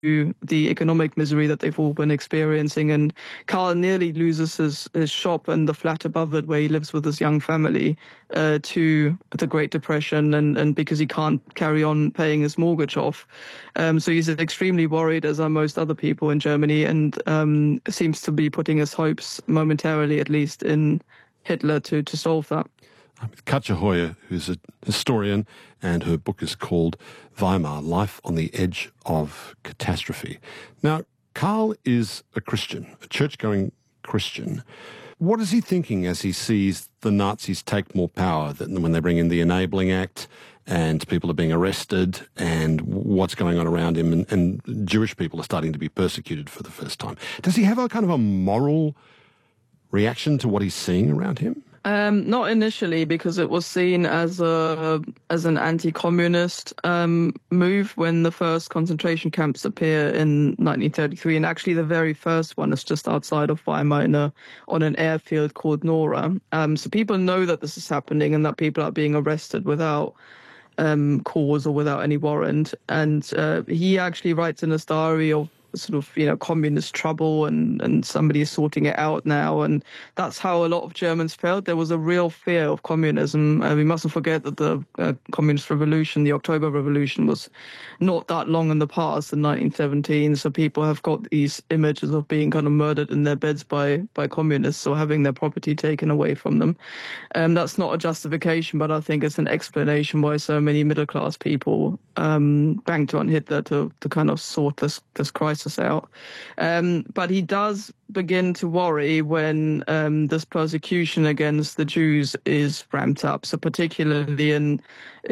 the economic misery that they've all been experiencing. And Karl nearly loses his shop and the flat above it where he lives with his young family to the Great Depression, and because he can't carry on paying his mortgage off. So he's extremely worried, as are most other people in Germany, and seems to be putting his hopes, momentarily at least, in Hitler to solve that. I'm with Katja Hoyer, who's a historian, and her book is called Weimar, Life on the Edge of Catastrophe. Now, Karl is a Christian, a church-going Christian. What is he thinking as he sees the Nazis take more power, when they bring in the Enabling Act and people are being arrested and what's going on around him, and Jewish people are starting to be persecuted for the first time? Does he have a kind of a moral reaction to what he's seeing around him? Not initially, because it was seen as an anti-communist move when the first concentration camps appear in 1933, and actually the very first one is just outside of Weimar on an airfield called Nora. So people know that this is happening and that people are being arrested without cause or without any warrant. And he actually writes in his diary of sort of, communist trouble and somebody is sorting it out now. And that's how a lot of Germans felt. There was a real fear of communism. We mustn't forget that the communist revolution, the October Revolution, was not that long in the past, in 1917. So people have got these images of being kind of murdered in their beds by communists or having their property taken away from them. That's not a justification, but I think it's an explanation why so many middle-class people banked on Hitler to kind of sort this crisis out. But he does begin to worry when this persecution against the Jews is ramped up. So particularly in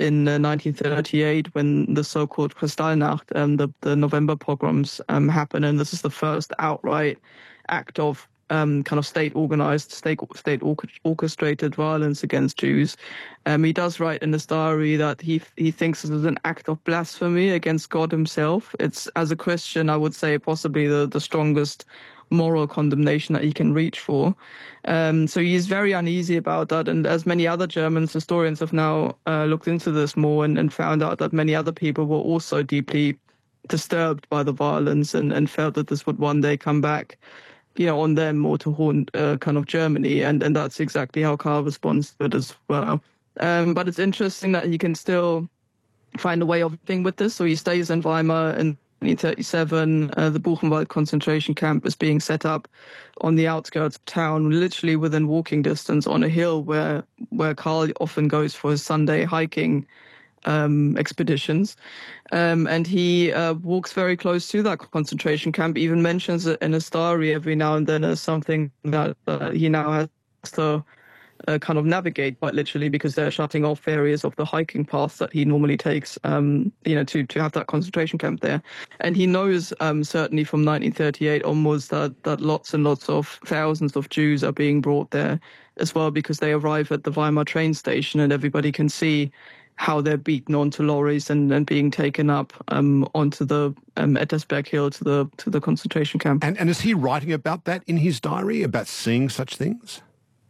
1938, when the so-called Kristallnacht, the November pogroms happen, and this is the first outright act of kind of state-organized, state-orchestrated violence against Jews. He does write in his diary that he thinks it is an act of blasphemy against God himself. It's, as a Christian, I would say, possibly the strongest moral condemnation that he can reach for. So he is very uneasy about that. And as many other Germans, historians have now looked into this more and found out that many other people were also deeply disturbed by the violence and felt that this would one day come back on them or to haunt kind of Germany. And that's exactly how Karl responds to it as well. But it's interesting that he can still find a way of dealing with this. So he stays in Weimar in 1937. The Buchenwald concentration camp is being set up on the outskirts of town, literally within walking distance on a hill where Karl often goes for his Sunday hiking expeditions. And he walks very close to that concentration camp, even mentions it in his diary every now and then as something that he now has to kind of navigate quite literally, because they're shutting off areas of the hiking path that he normally takes, to have that concentration camp there. And he knows certainly from 1938 onwards that lots and lots of thousands of Jews are being brought there as well, because they arrive at the Weimar train station and everybody can see how they're beaten onto lorries and being taken up onto the Ettersberg Hill to the concentration camp. And is he writing about that in his diary, about seeing such things?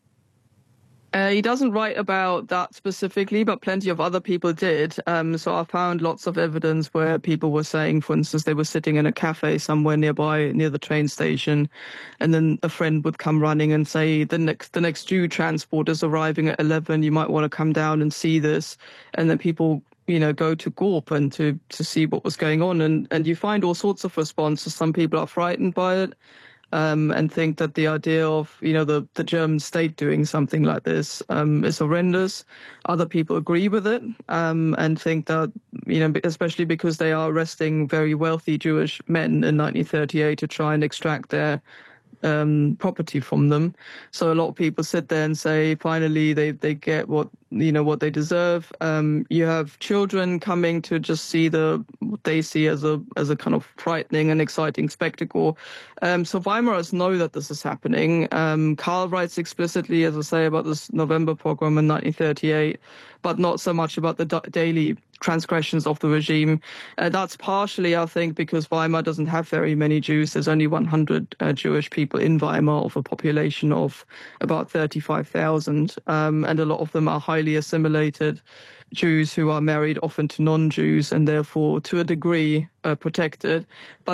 He doesn't write about that specifically, but plenty of other people did. So I found lots of evidence where people were saying, for instance, they were sitting in a cafe somewhere nearby, near the train station, and then a friend would come running and say, the next Jew transport is arriving at 11, you might want to come down and see this. And then people go to Gorp and to see what was going on. And you find all sorts of responses. Some people are frightened by it. And think that the idea of, the German state doing something like this is horrendous. Other people agree with it and think that, especially because they are arresting very wealthy Jewish men in 1938 to try and extract their property from them. So a lot of people sit there and say, finally, they get what they deserve. You have children coming to just see what they see as a kind of frightening and exciting spectacle. So Weimarers know that this is happening. Karl writes explicitly, as I say, about this November pogrom in 1938, but not so much about the daily transgressions of the regime. That's partially, I think, because Weimar doesn't have very many Jews. There's only 100 Jewish people in Weimar of a population of about 35,000. And a lot of them are highly assimilated Jews who are married often to non-Jews and therefore, to a degree, protected. But